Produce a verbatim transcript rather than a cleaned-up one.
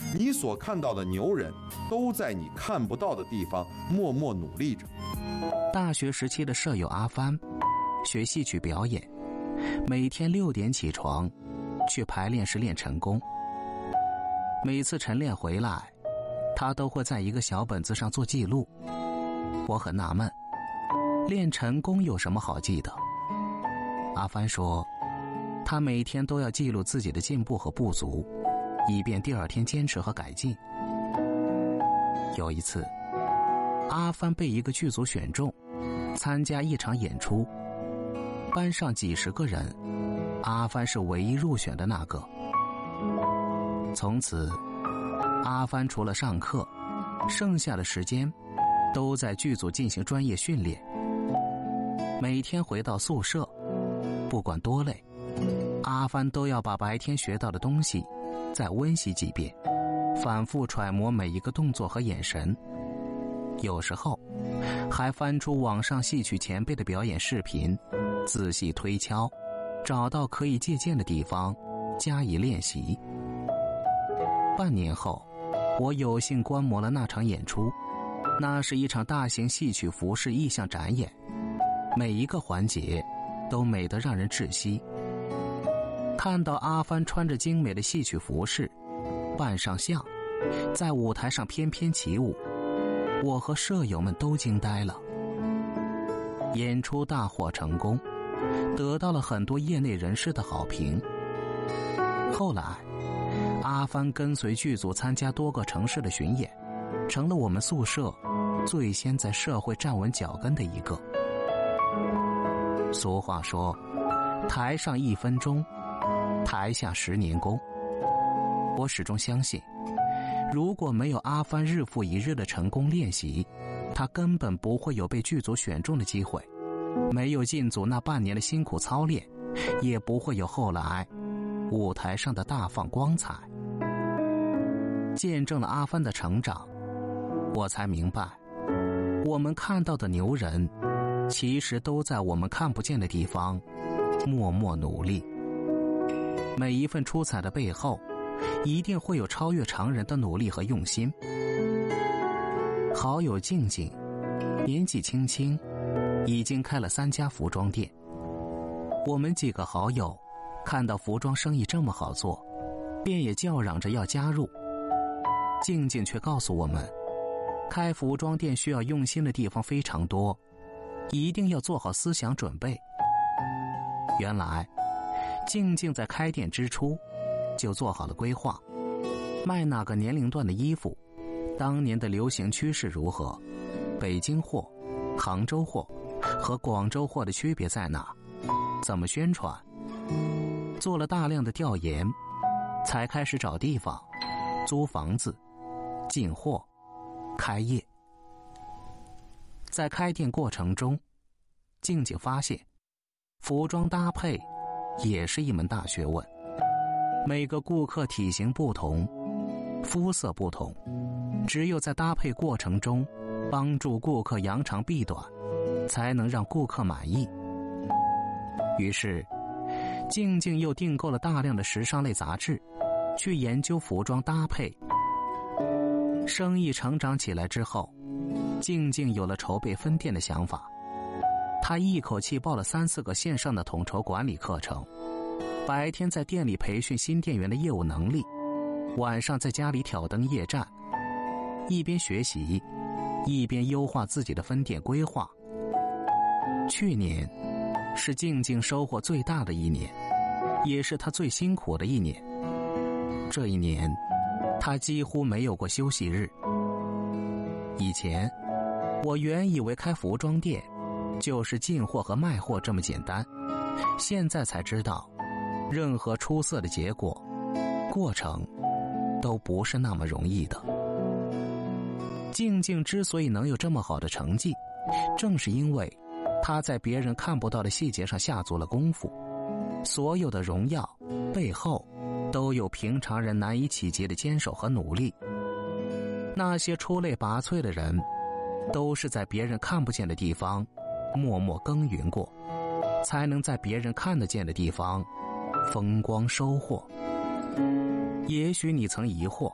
你所看到的牛人，都在你看不到的地方默默努力着。 大学时期的舍友阿帆，学戏曲表演，每天六点起床，去排练室练成功。每次晨练回来，他都会在一个小本子上做记录。我很纳闷，练成功有什么好记的？阿帆说，他每天都要记录自己的进步和不足，以便第二天坚持和改进。有一次，阿帆被一个剧组选中，参加一场演出。班上几十个人，阿帆是唯一入选的那个。从此，阿帆除了上课，剩下的时间都在剧组进行专业训练。每天回到宿舍，不管多累，阿帆都要把白天学到的东西再温习几遍，反复揣摩每一个动作和眼神。有时候还翻出网上戏曲前辈的表演视频，仔细推敲，找到可以借鉴的地方加以练习。半年后，我有幸观摩了那场演出。那是一场大型戏曲服饰意象展演，每一个环节都美得让人窒息。看到阿帆穿着精美的戏曲服饰，扮上相，在舞台上翩翩起舞，我和舍友们都惊呆了。演出大获成功，得到了很多业内人士的好评。后来，阿帆跟随剧组参加多个城市的巡演，成了我们宿舍最先在社会站稳脚跟的一个。俗话说，台上一分钟，台下十年功。我始终相信，如果没有阿帆日复一日的成功练习，他根本不会有被剧组选中的机会，没有进组那半年的辛苦操练，也不会有后来舞台上的大放光彩。见证了阿帆的成长，我才明白，我们看到的牛人，其实都在我们看不见的地方默默努力。每一份出彩的背后，一定会有超越常人的努力和用心。好友静静年纪轻轻，已经开了三家服装店。我们几个好友看到服装生意这么好做，便也叫嚷着要加入。静静却告诉我们，开服装店需要用心的地方非常多，一定要做好思想准备。原来静静在开店之初就做好了规划，卖哪个年龄段的衣服，当年的流行趋势如何，北京货、杭州货和广州货的区别在哪，怎么宣传。做了大量的调研，才开始找地方、租房子、进货、开业。在开店过程中，静静发现，服装搭配也是一门大学问。每个顾客体型不同，肤色不同，只有在搭配过程中帮助顾客扬长避短，才能让顾客满意。于是静静又订购了大量的时尚类杂志，去研究服装搭配。生意成长起来之后，静静有了筹备分店的想法。她一口气报了三四个线上的统筹管理课程，白天在店里培训新店员的业务能力，晚上在家里挑灯夜战，一边学习一边优化自己的分店规划。去年是静静收获最大的一年，也是她最辛苦的一年。这一年她几乎没有过休息日。以前我原以为开服装店就是进货和卖货这么简单，现在才知道，任何出色的结果过程都不是那么容易的。静静之所以能有这么好的成绩，正是因为她在别人看不到的细节上下足了功夫。所有的荣耀背后都有平常人难以企及的坚守和努力。那些出类拔萃的人，都是在别人看不见的地方默默耕耘过，才能在别人看得见的地方风光收获。也许你曾疑惑，